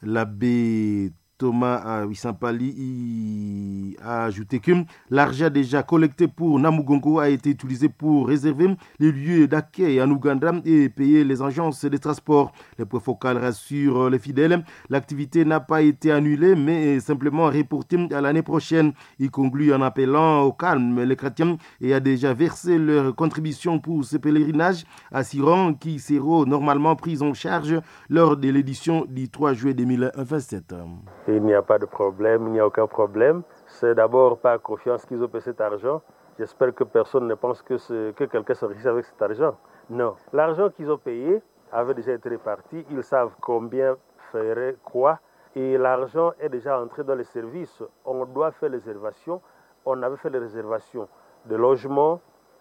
L'abbé Thomas Wisampali a ajouté que l'argent déjà collecté pour Namugongo a été utilisé pour réserver les lieux d'accueil en Ouganda et payer les agences de transport. Le point focal rassure les fidèles. L'activité n'a pas été annulée mais simplement reportée à l'année prochaine. Il conclut en appelant au calme les chrétiens et a déjà versé leur contribution pour ce pèlerinage, assurant qu'ils seront normalement pris en charge lors de l'édition du 3 juillet 2027. Il n'y a pas de problème, il n'y a aucun problème. C'est d'abord par confiance qu'ils ont payé cet argent. J'espère que personne ne pense que quelqu'un s'enrichit avec cet argent. Non. L'argent qu'ils ont payé avait déjà été réparti. Ils savent combien ferait quoi. Et l'argent est déjà entré dans les services. On doit faire les réservations. On avait fait les réservations de logement,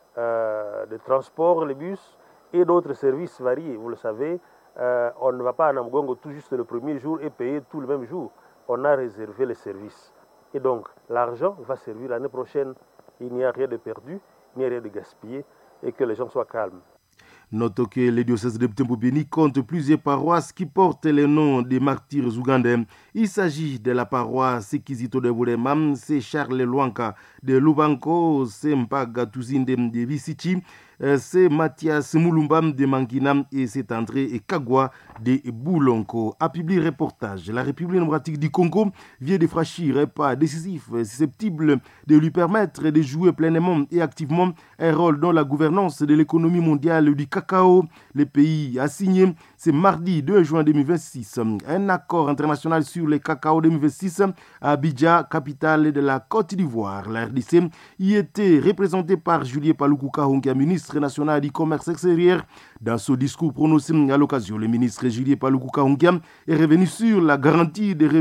de transport, les bus et d'autres services variés. Vous le savez, on ne va pas à Namugongo tout juste le premier jour et payer tout le même jour. On a réservé les services. Et donc, l'argent va servir l'année prochaine. Il n'y a rien de perdu, il n'y a rien de gaspillé et que les gens soient calmes. Notons que le diocèse de Butembo-Beni compte plusieurs paroisses qui portent le nom des martyrs ougandais. Il s'agit de la paroisse Kizito de Bouremam, c'est Charles Luanka de Lubanko, c'est Mpaga Tuzinde de Bisichi, c'est Mathias Mulumbam de Manguinam et c'est André et Kagwa de Boulonko. A publié reportage, la République démocratique du Congo vient de franchir un pas décisif susceptible de lui permettre de jouer pleinement et activement un rôle dans la gouvernance de l'économie mondiale du cacao. Le pays a signé ce mardi 2 juin 2026 un accord international sur le cacao 2026 à Abidjan, capitale de la Côte d'Ivoire. La RDC y était représentée par Julien Paluku Kahongia, ministre national du commerce extérieur. Dans son discours prononcé à l'occasion, le ministre Julien Paluku Kahongia est revenu sur la garantie des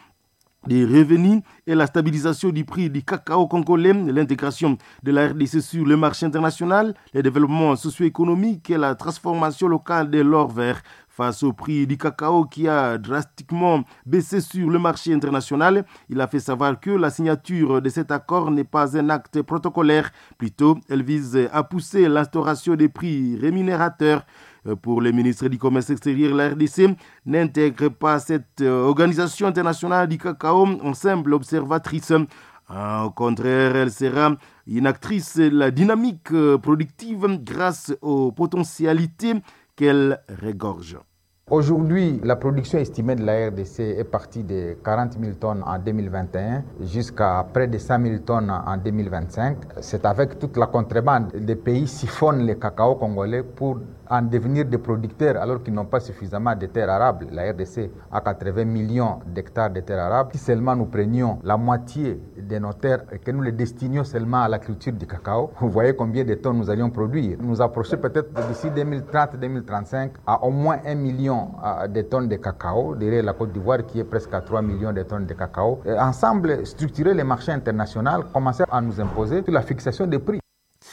revenus et la stabilisation du prix du cacao congolais, l'intégration de la RDC sur le marché international, le développement socio-économique et la transformation locale de l'or vert. Face au prix du cacao qui a drastiquement baissé sur le marché international, il a fait savoir que la signature de cet accord n'est pas un acte protocolaire. Plutôt, elle vise à pousser l'instauration des prix rémunérateurs. Pour le ministre du Commerce extérieur, la RDC n'intègre pas cette organisation internationale du cacao en simple observatrice. Au contraire, elle sera une actrice de la dynamique productive grâce aux potentialités qu'elle regorge. Aujourd'hui, la production estimée de la RDC est partie de 40 000 tonnes en 2021 jusqu'à près de 100 000 tonnes en 2025. C'est avec toute la contrebande. Les pays siphonnent le cacao congolais pour en devenir des producteurs alors qu'ils n'ont pas suffisamment de terres arables. La RDC a 80 millions d'hectares de terres arables. Si seulement nous prenions la moitié de nos terres et que nous les destinions seulement à la culture du cacao, vous voyez combien de tonnes nous allions produire. Nous approcher peut-être d'ici 2030-2035 à au moins 1 million de tonnes de cacao, derrière la Côte d'Ivoire qui est presque à 3 millions de tonnes de cacao. Et ensemble, structurer les marchés internationaux, commencer à nous imposer sur la fixation des prix.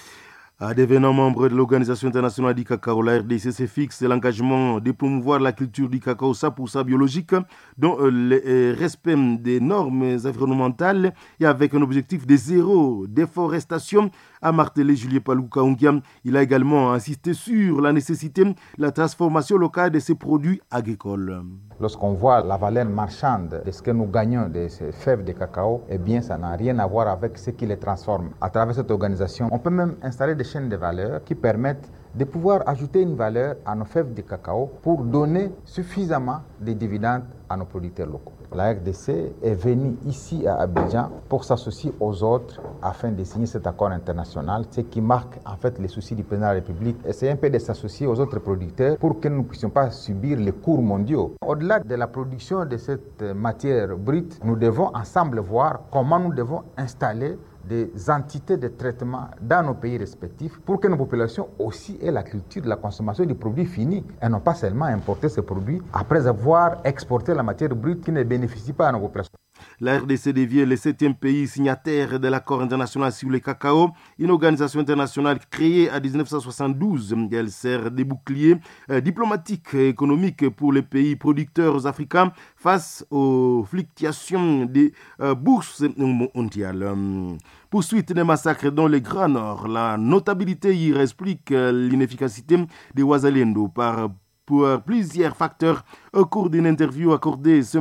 À devenant membre de l'Organisation internationale du cacao, la RDC se fixe l'engagement de promouvoir la culture du cacao 100% biologique, dont le respect des normes environnementales et avec un objectif de zéro déforestation, a martelé Julien Paluku Kahongia. Il a également insisté sur la nécessité de la transformation locale de ces produits agricoles. Lorsqu'on voit la valeur marchande de ce que nous gagnons de ces fèves de cacao, eh bien, ça n'a rien à voir avec ce qui les transforme. À travers cette organisation, on peut même installer des chaînes de valeur qui permettent de pouvoir ajouter une valeur à nos fèves de cacao pour donner suffisamment de dividendes à nos producteurs locaux. La RDC est venue ici à Abidjan pour s'associer aux autres afin de signer cet accord international, ce qui marque en fait les soucis du président de la République. Et c'est un peu de s'associer aux autres producteurs pour que nous ne puissions pas subir les cours mondiaux. Au-delà de la production de cette matière brute, nous devons ensemble voir comment nous devons installer des entités de traitement dans nos pays respectifs pour que nos populations aussi aient la culture de la consommation du produit fini et non pas seulement importer ces produits après avoir exporté la matière brute qui ne bénéficie pas à nos populations. La RDC devient le 7e pays signataire de l'accord international sur le cacao, une organisation internationale créée en 1972. Elle sert de bouclier diplomatique et économique pour les pays producteurs africains face aux fluctuations des bourses mondiales. Poursuite des massacres dans le Grand Nord. La notabilité y explique l'inefficacité des Wazalendo pour plusieurs facteurs au cours d'une interview accordée ce